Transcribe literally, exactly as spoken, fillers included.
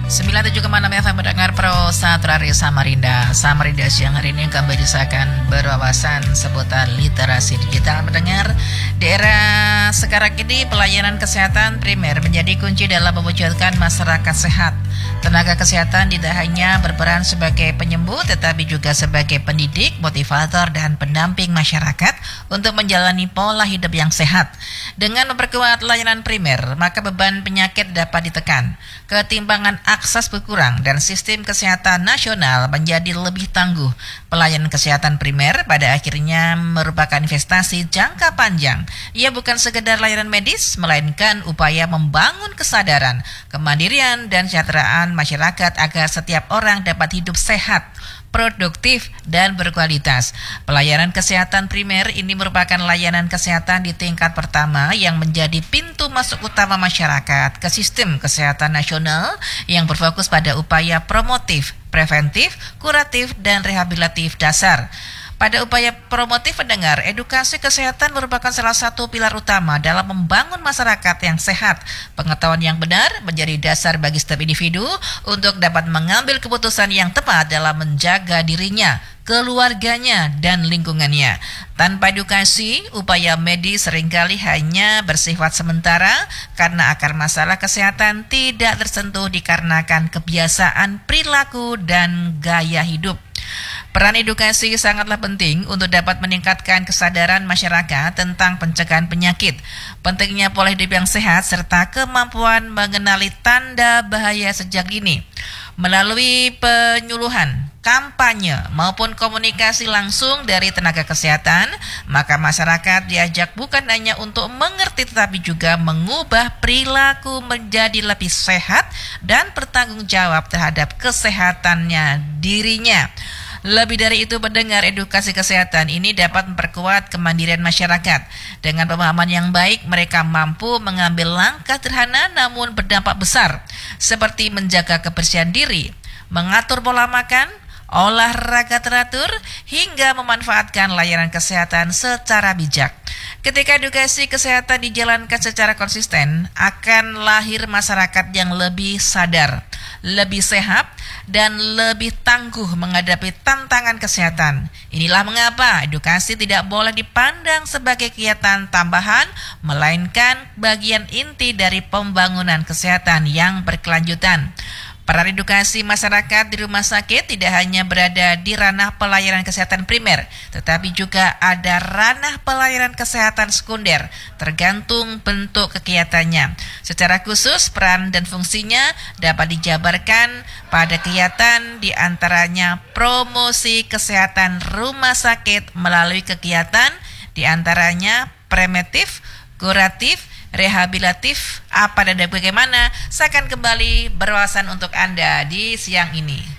sembilan puluh tujuh koma enam F M mendengar Pro Satrari Samarinda. Samarinda siang hari ini akan membacakan berwawasan seputar literasi digital. Mendengar di era sekarang ini pelayanan kesehatan primer menjadi kunci dalam mewujudkan masyarakat sehat. Tenaga kesehatan tidak hanya berperan sebagai penyembuh tetapi juga sebagai pendidik, motivator dan pendamping masyarakat untuk menjalani pola hidup yang sehat. Dengan memperkuat layanan primer, maka beban penyakit dapat ditekan, ketimpangan akses berkurang dan sistem kesehatan nasional menjadi lebih tangguh. Pelayanan kesehatan primer pada akhirnya merupakan investasi jangka panjang. Ia bukan sekedar layanan medis, melainkan upaya membangun kesadaran, kemandirian dan kesejahteraan masyarakat agar setiap orang dapat hidup sehat, produktif dan berkualitas. Pelayanan kesehatan primer ini merupakan layanan kesehatan di tingkat pertama yang menjadi pintu masuk utama masyarakat ke sistem kesehatan nasional yang berfokus pada upaya promotif, preventif, kuratif dan rehabilitatif dasar. Pada upaya promotif pendengar, edukasi kesehatan merupakan salah satu pilar utama dalam membangun masyarakat yang sehat. Pengetahuan yang benar menjadi dasar bagi setiap individu untuk dapat mengambil keputusan yang tepat dalam menjaga dirinya, keluarganya, dan lingkungannya. Tanpa edukasi, upaya medis seringkali hanya bersifat sementara karena akar masalah kesehatan tidak tersentuh dikarenakan kebiasaan perilaku dan gaya hidup. Peran edukasi sangatlah penting untuk dapat meningkatkan kesadaran masyarakat tentang pencegahan penyakit, pentingnya pola hidup yang sehat, serta kemampuan mengenali tanda bahaya sejak dini. Melalui penyuluhan, kampanye, maupun komunikasi langsung dari tenaga kesehatan, maka masyarakat diajak bukan hanya untuk mengerti tetapi juga mengubah perilaku menjadi lebih sehat dan bertanggung jawab terhadap kesehatannya dirinya. Lebih dari itu, pendengar, edukasi kesehatan ini dapat memperkuat kemandirian masyarakat. Dengan pemahaman yang baik, mereka mampu mengambil langkah sederhana namun berdampak besar, seperti menjaga kebersihan diri, mengatur pola makan, olahraga teratur, hingga memanfaatkan layanan kesehatan secara bijak. Ketika edukasi kesehatan dijalankan secara konsisten, akan lahir masyarakat yang lebih sadar, lebih sehat, dan lebih tangguh menghadapi tantangan kesehatan. Inilah mengapa edukasi tidak boleh dipandang sebagai kegiatan tambahan, melainkan bagian inti dari pembangunan kesehatan yang berkelanjutan. Peran edukasi masyarakat di rumah sakit tidak hanya berada di ranah pelayanan kesehatan primer, tetapi juga ada ranah pelayanan kesehatan sekunder, tergantung bentuk kegiatannya. Secara khusus, peran dan fungsinya dapat dijabarkan pada kegiatan di antaranya promosi kesehatan rumah sakit melalui kegiatan di antaranya preventif, kuratif, rehabilitatif, apa dan bagaimana. Saya akan kembali berwawasan untuk Anda di siang ini.